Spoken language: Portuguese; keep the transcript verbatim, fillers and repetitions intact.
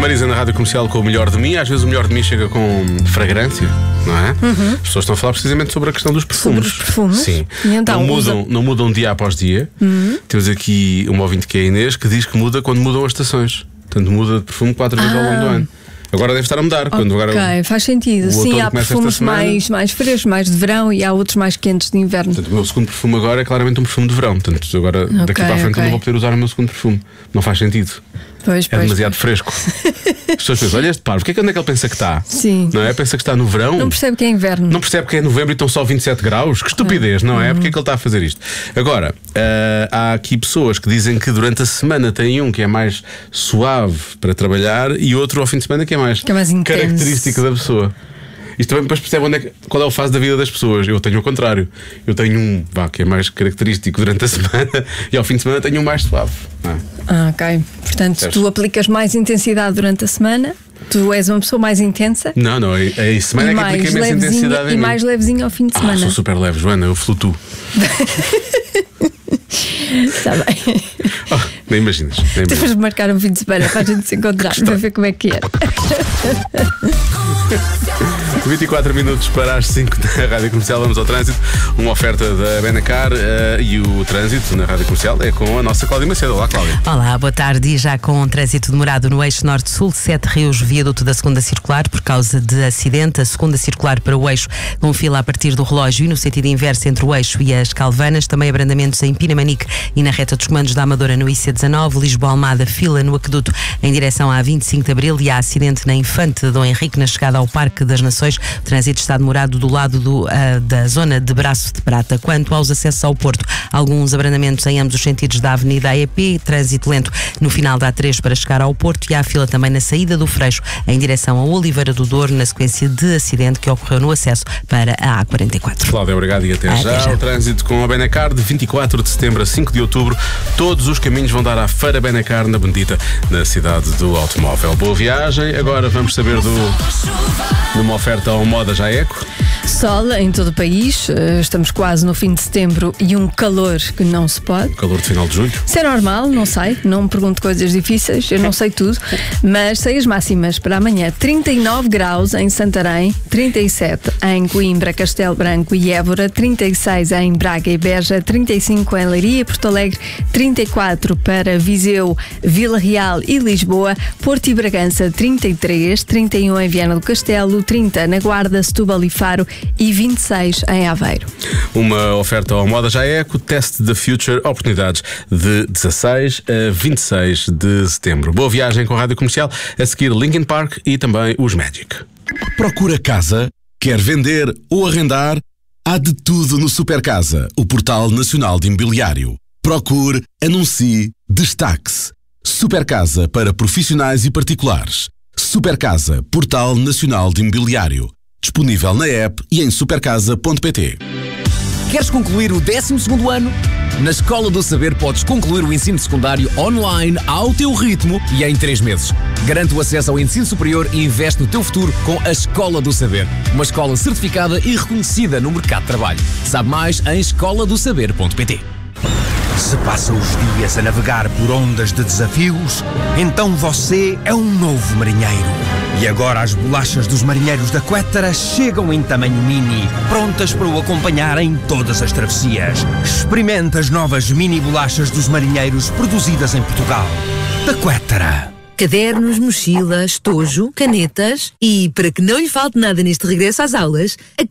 Marisa na Rádio Comercial com o melhor de mim. Às vezes o melhor de mim chega com fragrância, não é? Uhum. As pessoas estão a falar precisamente sobre a questão dos perfumes. Sobre os perfumes? Sim. E então, não, mudam, usa... não mudam dia após dia. Uhum. Temos aqui uma ouvinte que é a Inês, que diz que muda quando mudam as estações. Portanto, muda de perfume quatro vezes ah. ao longo do ano. Agora deve estar a mudar. Ok, Quando agora faz sentido. Sim, há perfumes mais, mais frescos, mais de verão, e há outros mais quentes de inverno. Portanto, o meu segundo perfume agora é claramente um perfume de verão. Portanto, agora okay, daqui para a frente okay. eu não vou poder usar o meu segundo perfume. Não faz sentido. Pois, é pois, demasiado pois. fresco. As pessoas pensam, olha este par, porque é que onde é que ele pensa que está? Sim. Não é? Pensa que está no verão. Não percebe que é inverno. Não percebe que é novembro e estão só vinte e sete graus. Que estupidez, não é? Uhum. Porque é que ele está a fazer isto? Agora, uh, há aqui pessoas que dizem que durante a semana tem um que é mais suave para trabalhar e outro ao fim de semana que é mais, que é mais característico da pessoa. Isto também depois percebe onde é que, qual é o fase da vida das pessoas. Eu tenho o contrário. Eu tenho um vá, que é mais característico durante a semana e ao fim de semana tenho um mais suave. Não é? Ah, ok. Portanto, Certo. tu aplicas mais intensidade durante a semana. Tu és uma pessoa mais intensa. Não, não, é, é isso. Semana e é que mais apliquei imensa intensidade em E mim. mais levezinho ao fim de semana. Ah, sou super leve, Joana, eu flutuo. Está bem. Oh, nem imaginas. Nem imaginas. Temos de marcar um fim de semana para a gente se encontrar para ver como é que é. vinte e quatro minutos para as cinco da Rádio Comercial. Vamos ao trânsito. Uma oferta da Benacar uh, e o trânsito na Rádio Comercial é com a nossa Cláudia Macedo. Olá, Cláudia. Olá, boa tarde. E já com um trânsito demorado no eixo norte-sul, Sete Rios, viaduto da segunda circular por causa de acidente. A segunda circular para o eixo com fila a partir do relógio e no sentido inverso entre o eixo e as Calvanas. Também abrandamentos em Pinamanique e na reta dos comandos da Amadora no I C dezanove. Lisboa-Almada, fila no aqueduto em direção à vinte e cinco de Abril e há acidente na Infante de Dom Henrique na chegada ao Parque das Nações. O trânsito está demorado do lado do, uh, da zona de Braço de Prata. Quanto aos acessos ao Porto, alguns abrandamentos em ambos os sentidos da Avenida A E P, trânsito lento no final da A três para chegar ao Porto e há fila também na saída do Freixo em direção a Oliveira do Douro na sequência de acidente que ocorreu no acesso para a A quarenta e quatro. Cláudia, obrigado e até, até já. já. O trânsito com a Benacar de vinte e quatro de setembro a cinco de outubro. Todos os caminhos vão dar à Feira Benacar na Bendita, na cidade do automóvel. Boa viagem. Agora vamos saber do numa oferta ao Moda Já Eco. Sol em todo o país, estamos quase no fim de setembro e um calor que não se pode. Calor de final de julho. Se é normal, não sei, não me pergunto coisas difíceis, eu não sei tudo, mas sei as máximas para amanhã: trinta e nove graus em Santarém, trinta e sete em Coimbra, Castelo Branco e Évora, trinta e seis em Braga e Beja, trinta e cinco em Leiria e Porto Alegre, trinta e quatro para Viseu, Vila Real e Lisboa, Porto e Bragança trinta e três, trinta e um em Viana do Castelo, trinta na Guarda, Setúbal e Faro e vinte e seis em Aveiro. Uma oferta ao Moda Já Eco, Test the Future, oportunidades de dezasseis a vinte e seis de setembro. Boa viagem com a Rádio Comercial, a seguir Linkin Park e também os Magic. Procura casa? Quer vender ou arrendar? Há de tudo no Supercasa, o portal nacional de imobiliário. Procure, anuncie, destaque-se. Supercasa para profissionais e particulares. Supercasa, portal nacional de imobiliário. Disponível na app e em supercasa ponto pt. Queres concluir o décimo segundo ano? Na Escola do Saber podes concluir o ensino secundário online ao teu ritmo e em três meses. Garante o acesso ao ensino superior e investe no teu futuro com a Escola do Saber. Uma escola certificada e reconhecida no mercado de trabalho. Sabe mais em escola do saber ponto pt. Se passa os dias a navegar por ondas de desafios, então você é um novo marinheiro. E agora as bolachas dos marinheiros da Quettara chegam em tamanho mini, prontas para o acompanhar em todas as travessias. Experimente as novas mini bolachas dos marinheiros produzidas em Portugal. Da Quettara. Cadernos, mochila, estojo, canetas e, para que não lhe falte nada neste regresso às aulas, a